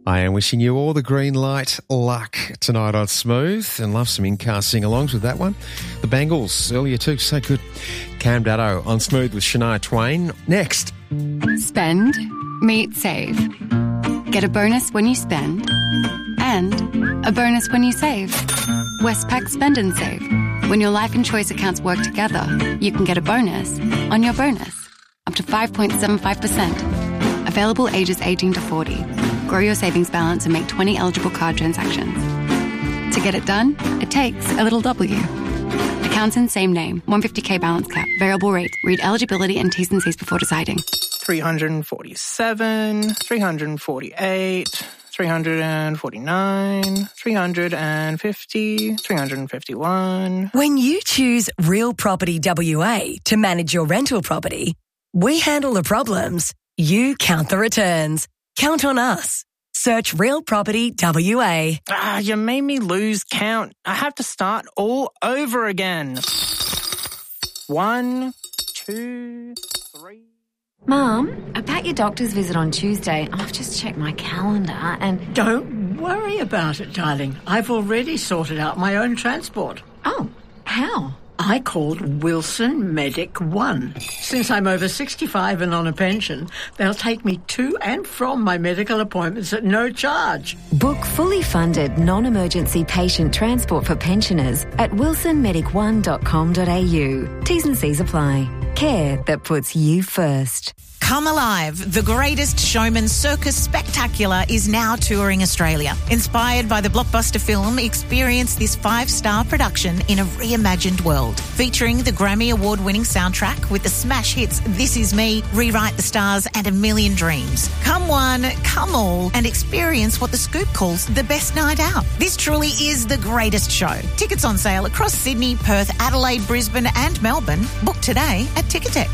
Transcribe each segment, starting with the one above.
I am wishing you all the green light luck tonight on Smooth, and love some in-car sing-alongs with that one. The Bangles earlier too, so good. Cam Datto on Smooth with Shania Twain. Next. Spend, meet, save. Get a bonus when you spend and a bonus when you save. Westpac Spend and Save. When your life and choice accounts work together, you can get a bonus on your bonus. Up to 5.75%. Available ages 18 to 40. Grow your savings balance and make 20 eligible card transactions. To get it done, it takes a little W. Accounts in same name. 150k balance cap. Variable rate. Read eligibility and T's and C's before deciding. 347, 348, 349, 350, 351. When you choose Real Property WA to manage your rental property, we handle the problems. You count the returns. Count on us. Search Real Property WA. You made me lose count. I have to start all over again. 1, 2, 3... Mum, about your doctor's visit on Tuesday, I've just checked my calendar and... Don't worry about it, darling. I've already sorted out my own transport. Oh, how? I called Wilson Medic One. Since I'm over 65 and on a pension, they'll take me to and from my medical appointments at no charge. Book fully funded non-emergency patient transport for pensioners at wilsonmedic1.com.au. T's and C's apply. Care that puts you first. Come Alive, the greatest showman circus spectacular, is now touring Australia. Inspired by the blockbuster film, experience this 5-star production in a reimagined world. Featuring the Grammy Award-winning soundtrack with the smash hits This Is Me, Rewrite the Stars and A Million Dreams. Come one, come all, and experience what The Scoop calls the best night out. This truly is the greatest show. Tickets on sale across Sydney, Perth, Adelaide, Brisbane and Melbourne. Book today at Ticketek.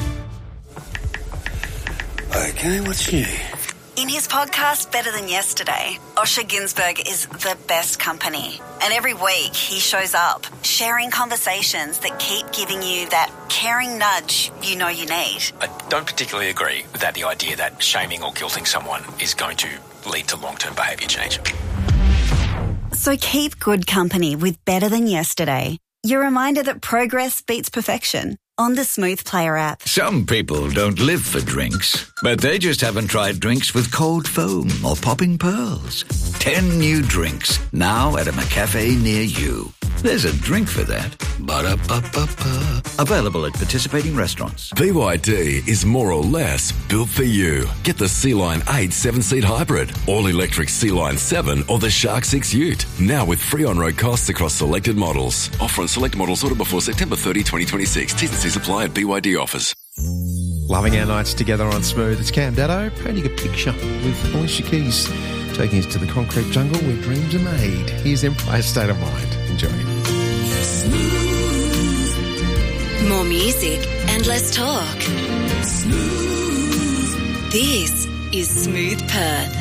Okay, what's new? In his podcast, Better Than Yesterday, Osher Günsberg is the best company. And every week he shows up, sharing conversations that keep giving you that caring nudge you know you need. I don't particularly agree with the idea that shaming or guilting someone is going to lead to long-term behaviour change. So keep good company with Better Than Yesterday. Your reminder that progress beats perfection. On the Smooth Player app. Some people don't live for drinks, but they just haven't tried drinks with cold foam or popping pearls. 10 new drinks, now at a McCafe near you. There's a drink for that. Ba-da-ba-ba-ba. Available at participating restaurants. BYD is more or less built for you. Get the Sea-Line 8 7-seat hybrid, all-electric Sea-Line 7 or the Shark 6 Ute. Now with free on-road costs across selected models. Offer on select models ordered before September 30, 2026. T's and C's apply at BYD offers. Loving our nights together on Smooth. It's Cam Datto painting a picture with Alicia Keys, taking us to the concrete jungle where dreams are made. Here's Empire State of Mind. Enjoy. More music and less talk. This is Smooth Perth.